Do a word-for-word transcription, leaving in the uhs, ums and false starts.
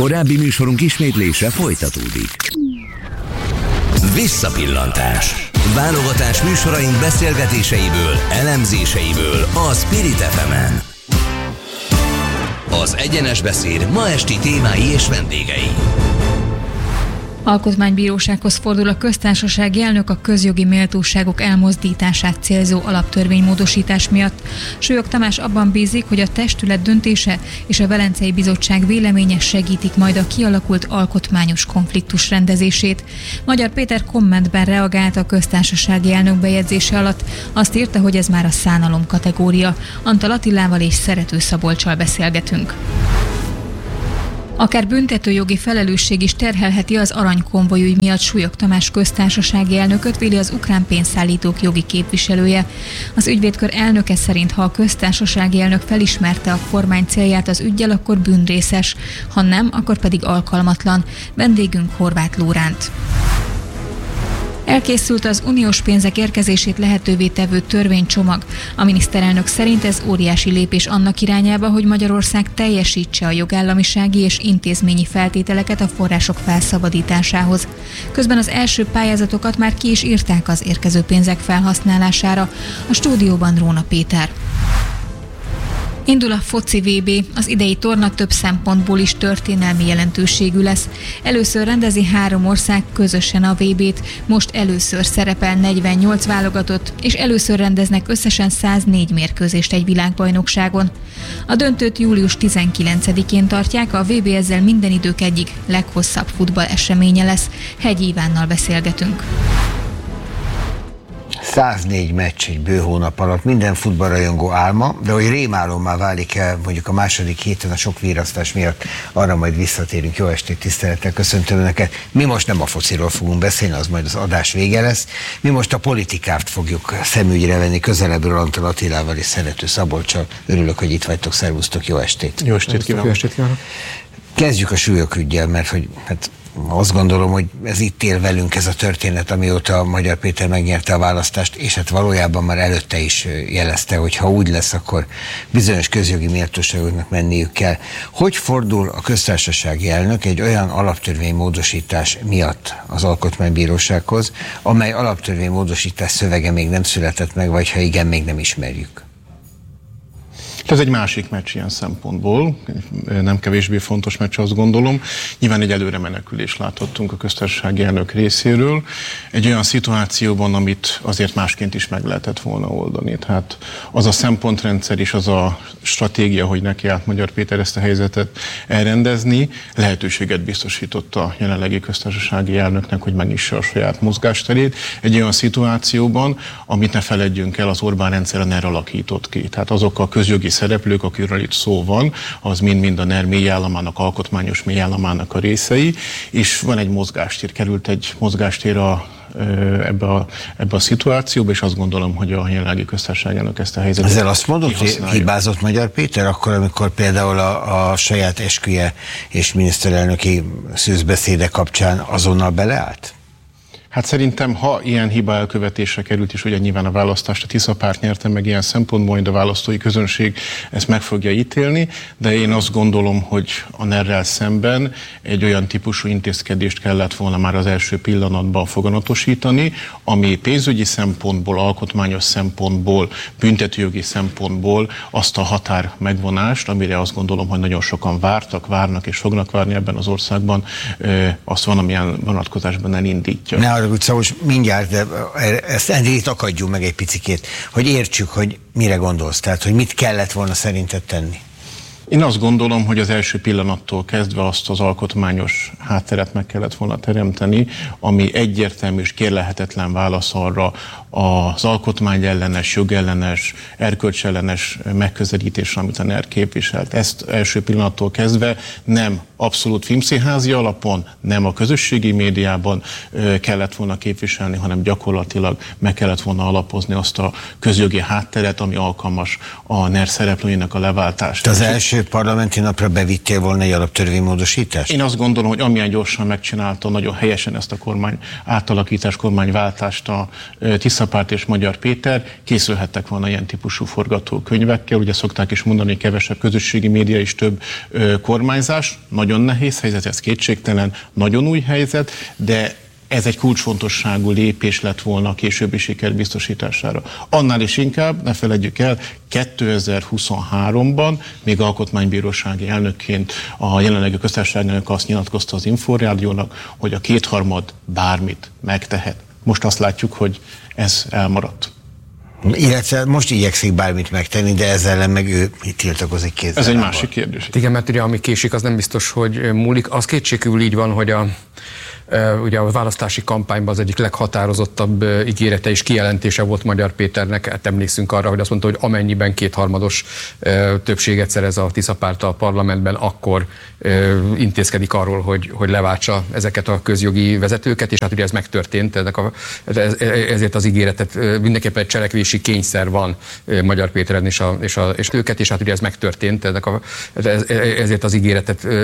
Korábbi műsorunk ismétlése folytatódik. Visszapillantás. Válogatás műsoraink beszélgetéseiből, elemzéseiből a Spirit ef emen. Az Egyenes Beszéd ma esti témái és vendégei. Alkotmánybírósághoz fordul a köztársasági elnök a közjogi méltóságok elmozdítását célzó alaptörvénymódosítás miatt. Súlyog Tamás abban bízik, hogy a testület döntése és a Velencei Bizottság véleménye segítik majd a kialakult alkotmányos konfliktus rendezését. Magyar Péter kommentben reagált a köztársasági elnök bejegyzése alatt. Azt írta, hogy ez már a szánalom kategória. Antal Attilával és Szerető Szabolccsal beszélgetünk. Akár büntetőjogi felelősség is terhelheti az aranykonvojügy miatt Súlyog Tamás köztársasági elnököt, véli az ukrán pénzszállítók jogi képviselője. Az ügyvédkör elnöke szerint, ha a köztársasági elnök felismerte a kormány célját az üggyel, akkor bűnrészes, ha nem, akkor pedig alkalmatlan. Vendégünk Horváth Lóránt. Elkészült az uniós pénzek érkezését lehetővé tevő törvénycsomag. A miniszterelnök szerint ez óriási lépés annak irányába, hogy Magyarország teljesítse a jogállamisági és intézményi feltételeket a források felszabadításához. Közben az első pályázatokat már ki is írták az érkező pénzek felhasználására. A stúdióban Róna Péter. Indul a foci vé bé, az idei torna több szempontból is történelmi jelentőségű lesz. Először rendezi három ország közösen a vé bét, most először szerepel negyvennyolc válogatott, és először rendeznek összesen száznégy mérkőzést egy világbajnokságon. A döntőt július tizenkilencedikén tartják, a vé bé ezzel minden idők egyik leghosszabb futball eseménye lesz. Hegyi Ivánnal beszélgetünk. száznégy meccs egy bő hónap alatt, minden futballrajongó álma, de hogy rémálommá válik el mondjuk a második héten a sok virasztás miatt, arra majd visszatérünk. Jó estét, tisztelettel köszöntöm Önöket. Mi most nem a fociról fogunk beszélni, az majd az adás vége lesz. Mi most a politikát fogjuk szemügyre venni, közelebbről Antal Attilával és Szerető Szabolccsal. Örülök, hogy itt vagytok, szervusztok, jó estét. Jó estét kívánok. Jó estét kívánok. Kezdjük a Súlyog üggyel, mert hogy hát azt gondolom, hogy ez itt él velünk ez a történet, amióta Magyar Péter megnyerte a választást, és hát valójában már előtte is jelezte, hogy ha úgy lesz, akkor bizonyos közjogi méltóságoknak menniük kell. Hogy fordul a köztársasági elnök egy olyan alaptörvénymódosítás miatt az Alkotmánybírósághoz, amely alaptörvénymódosítás szövege még nem született meg, vagy ha igen, még nem ismerjük? Ez egy másik meccs ilyen szempontból, nem kevésbé fontos meccs, azt gondolom. Nyilván egy előre menekülést láthattunk a köztársasági elnök részéről, egy olyan szituációban, amit azért másként is meg lehetett volna oldani. Tehát az a szempontrendszer és az a stratégia, hogy neki állt Magyar Péter ezt a helyzetet elrendezni, lehetőséget biztosított a jelenlegi köztársasági elnöknek, hogy megnyissa a saját mozgásterét egy olyan szituációban, amit ne feledjünk el, az Orbán rendszer a NER alakított ki. Tehát azok a közjogi szereplők, akikről itt szó van, az mind-mind a NER mélyállamának, alkotmányos mélyállamának a részei, és van egy mozgástér, került egy mozgástér a, ebbe, a, ebbe a szituációba, és azt gondolom, hogy a jelenlegi köztársaságának ezt a helyzetet ezzel azt mondod, hogy hibázott Magyar Péter, akkor, amikor például a, a saját esküje és miniszterelnöki szűzbeszéde kapcsán azonnal beleállt? Hát szerintem, ha ilyen hiba elkövetésre került, és ugye nyilván a választást a Tisza párt nyerte meg ilyen szempontból, majd a választói közönség ezt meg fogja ítélni, de én azt gondolom, hogy a NER-rel szemben egy olyan típusú intézkedést kellett volna már az első pillanatban foganatosítani, ami pénzügyi szempontból, alkotmányos szempontból, büntetőjogi szempontból azt a határ megvonást, amire azt gondolom, hogy nagyon sokan vártak, várnak és fognak várni ebben az országban, azt van, amilyen vonatkozásban elindítja. Ne arra, szóval mindjárt, de ezt ennyit akadjunk meg egy picikét, hogy értsük, hogy mire gondolsz, tehát, hogy mit kellett volna szerinted tenni. Én azt gondolom, hogy az első pillanattól kezdve azt az alkotmányos hátteret meg kellett volna teremteni, ami egyértelmű és kérlelhetetlen válasz arra az alkotmány ellenes, jogellenes, erkölcsellenes megközelítésre, amit a NER képviselt. Ezt első pillanattól kezdve nem abszolút filmszínházi alapon, nem a közösségi médiában kellett volna képviselni, hanem gyakorlatilag meg kellett volna alapozni azt a közjogi hátteret, ami alkalmas a NER szereplőinek a leváltást. Te az első parlamenti napra bevittél volna egy alaptörvénymódosítást? Én azt gondolom, hogy amilyen gyorsan megcsinálta nagyon helyesen ezt a kormány átalakítást, kormányváltást a Tiszapárt és Magyar Péter, készülhettek volna ilyen típusú forgatókönyvekkel. Ugye szokták is mondani, kevesebb közösségi média és több kormányzás. Nagyon nagyon nehéz helyzet, ez kétségtelen, nagyon új helyzet, de ez egy kulcsfontosságú lépés lett volna a későbbi siker biztosítására. Annál is inkább, ne feledjük el, kétezer-huszonháromban még alkotmánybírósági elnökként a jelenlegi köztársasági elnök azt nyilatkozta az Inforádiónak, hogy a kétharmad bármit megtehet. Most azt látjuk, hogy ez elmaradt. Illetve most igyekszik bármit megtenni, de ezzel ellen meg ő tiltakozik kézzel. Ez egy másik kérdés. Igen, mert ugye ami késik, az nem biztos, hogy múlik. Az kétségkívül így van, hogy a ugye a választási kampányban az egyik leghatározottabb ígérete és kijelentése volt Magyar Péternek. Hát emlékszünk arra, hogy azt mondta, hogy amennyiben kétharmados többséget szerez a Tisza párt a parlamentben, akkor intézkedik arról, hogy, hogy leváltsa ezeket a közjogi vezetőket, és hát ugye ez megtörtént, ezek a, ezért az ígéretet mindenképpen egy cselekvési kényszer van Magyar Péteren és, a, és, a, és őket, és hát ugye ez megtörtént, ezek a, ezért az ígéretet